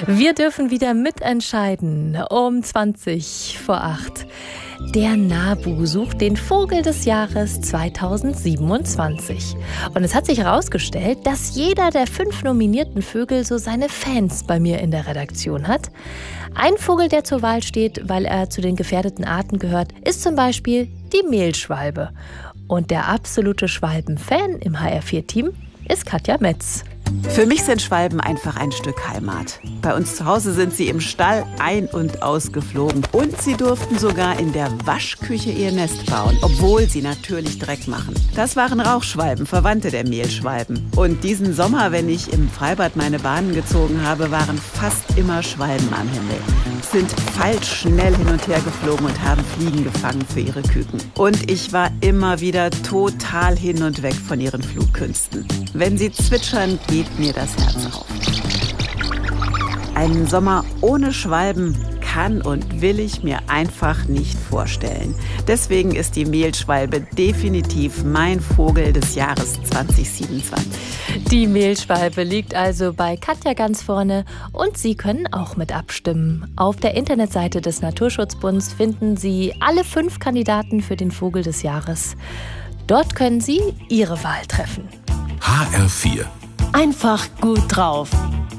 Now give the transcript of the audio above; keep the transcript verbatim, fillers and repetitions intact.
Wir dürfen wieder mitentscheiden. Um zwanzig vor acht. Der NABU sucht den Vogel des Jahres zweitausendsiebenundzwanzig. Und es hat sich herausgestellt, dass jeder der fünf nominierten Vögel so seine Fans bei mir in der Redaktion hat. Ein Vogel, der zur Wahl steht, weil er zu den gefährdeten Arten gehört, ist zum Beispiel die Mehlschwalbe. Und der absolute Schwalben-Fan im H R vier Team ist Katja Metz. Für mich sind Schwalben einfach ein Stück Heimat. Bei uns zu Hause sind sie im Stall ein- und ausgeflogen. Und sie durften sogar in der Waschküche ihr Nest bauen, obwohl sie natürlich Dreck machen. Das waren Rauchschwalben, Verwandte der Mehlschwalben. Und diesen Sommer, wenn ich im Freibad meine Bahnen gezogen habe, waren fast immer Schwalben am Himmel. Sind pfeilschnell hin und her geflogen und haben Fliegen gefangen für ihre Küken. Und ich war immer wieder total hin und weg von ihren Flugkünsten. Wenn sie zwitschern, geht mir das Herz auf. Einen Sommer ohne Schwalben kann und will ich mir einfach nicht vorstellen. Deswegen ist die Mehlschwalbe definitiv mein Vogel des Jahres zweitausendsiebenundzwanzig. Die Mehlschwalbe liegt also bei Katja ganz vorne und Sie können auch mit abstimmen. Auf der Internetseite des Naturschutzbunds finden Sie alle fünf Kandidaten für den Vogel des Jahres. Dort können Sie Ihre Wahl treffen. H R vier. Einfach gut drauf.